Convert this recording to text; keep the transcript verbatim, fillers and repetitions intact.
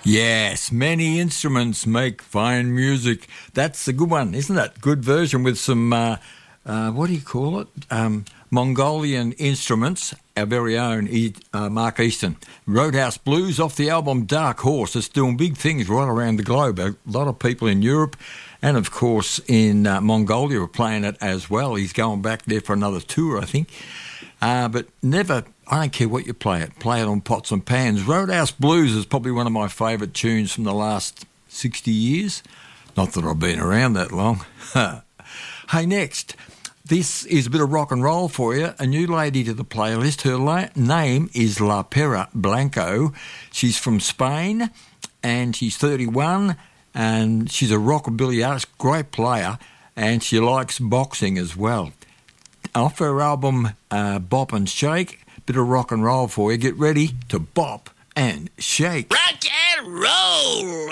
Yes, many instruments make fine music. That's a good one, isn't it? Good version with some, uh, uh, what do you call it? Um, Mongolian instruments. Our very own e- uh, Mark Easton. Roadhouse Blues off the album Dark Horse. It's doing big things right around the globe. A lot of people in Europe and, of course, in uh, Mongolia are playing it as well. He's going back there for another tour, I think. Uh, but never, I don't care what you play it, play it on pots and pans. Roadhouse Blues is probably one of my favourite tunes from the last sixty years. Not that I've been around that long. Hey, next, this is a bit of rock and roll for you. A new lady to the playlist. Her la- name is La Pera Blanco. She's from Spain and she's thirty-one and she's a rockabilly artist, great player, and she likes boxing as well. Off her album uh, Bop and Shake, bit of rock and roll for you. Get ready to bop and shake. Rock and roll!